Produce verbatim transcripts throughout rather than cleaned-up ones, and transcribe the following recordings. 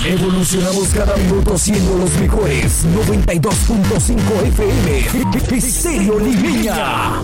Evolucionamos cada minuto siendo los mejores. noventa y dos punto cinco F M. Estéreo Limeña.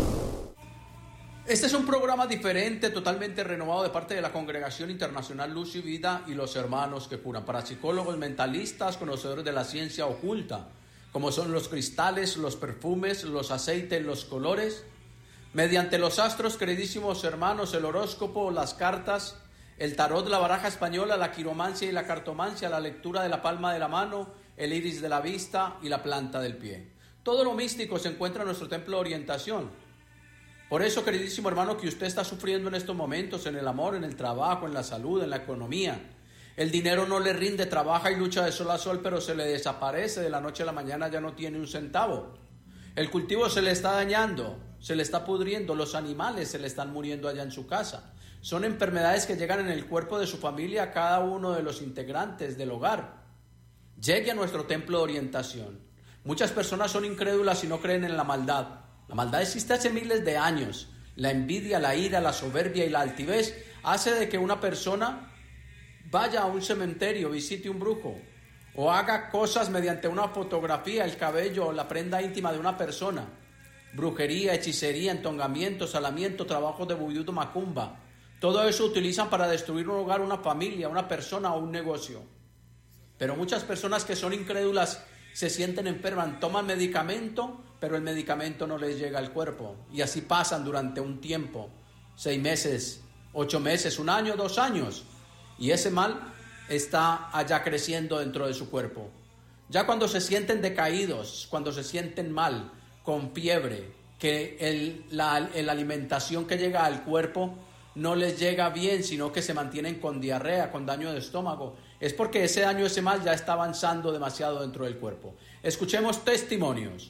Este es un programa diferente, totalmente renovado de parte de la Congregación Internacional Luz y Vida y los Hermanos que Curan, para psicólogos, mentalistas, conocedores de la ciencia oculta, como son los cristales, los perfumes, los aceites, los colores, mediante los astros, queridísimos hermanos, el horóscopo, las cartas, el tarot, la baraja española, la quiromancia y la cartomancia, la lectura de la palma de la mano, el iris de la vista y la planta del pie. Todo lo místico se encuentra en nuestro templo de orientación. Por eso, queridísimo hermano, que usted está sufriendo en estos momentos, en el amor, en el trabajo, en la salud, en la economía. El dinero no le rinde, trabaja y lucha de sol a sol, pero se le desaparece de la noche a la mañana, ya no tiene un centavo. El cultivo se le está dañando, se le está pudriendo, los animales se le están muriendo allá en su casa. Son enfermedades que llegan en el cuerpo de su familia a cada uno de los integrantes del hogar. Llegue a nuestro templo de orientación. Muchas personas son incrédulas y no creen en la maldad. La maldad existe hace miles de años. La envidia, la ira, la soberbia y la altivez hace de que una persona vaya a un cementerio, visite un brujo o haga cosas mediante una fotografía, el cabello o la prenda íntima de una persona. Brujería, hechicería, entongamiento, salamiento, trabajos de vudú, macumba. Todo eso utilizan para destruir un hogar, una familia, una persona o un negocio. Pero muchas personas que son incrédulas se sienten enfermas, toman medicamento, pero el medicamento no les llega al cuerpo. Y así pasan durante un tiempo, seis meses, ocho meses, un año, dos años. Y ese mal está allá creciendo dentro de su cuerpo. Ya cuando se sienten decaídos, cuando se sienten mal, con fiebre, que el, la, la alimentación que llega al cuerpo no les llega bien, sino que se mantienen con diarrea, con daño de estómago, es porque ese daño, ese mal ya está avanzando demasiado dentro del cuerpo. Escuchemos testimonios.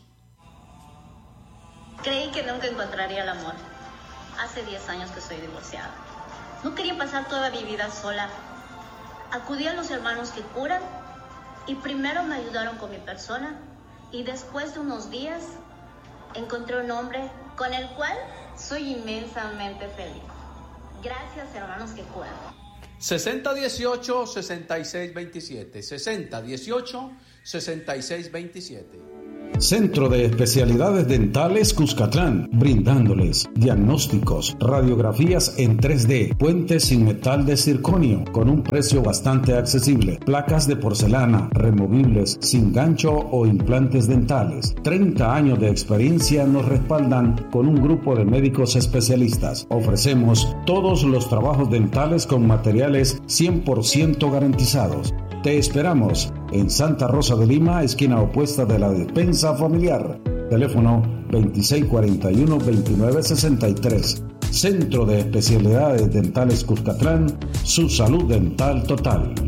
Creí que nunca encontraría el amor. Hace diez años que estoy divorciada. No quería pasar toda mi vida sola. Acudí a los hermanos que curan y primero me ayudaron con mi persona y después de unos días encontré un hombre con el cual soy inmensamente feliz. Gracias, hermanos que curan. sesenta dieciocho sesenta y seis veintisiete. sesenta dieciocho sesenta y seis veintisiete. Centro de Especialidades Dentales Cuscatlán, brindándoles diagnósticos, radiografías en tres D, puentes sin metal de circonio, con un precio bastante accesible, placas de porcelana, removibles, sin gancho o implantes dentales. treinta años de experiencia nos respaldan con un grupo de médicos especialistas. Ofrecemos todos los trabajos dentales con materiales cien por ciento garantizados. Te esperamos en Santa Rosa de Lima, esquina opuesta de la Despensa Familiar. Teléfono veintiséis cuarenta y uno, veintinueve sesenta y tres. Centro de Especialidades Dentales Cuscatlán, su salud dental total.